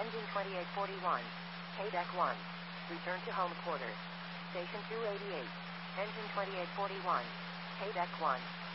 Engine 2841. K-Deck 1. Return to home quarters. Station 288. Engine 2841. K-Deck 1.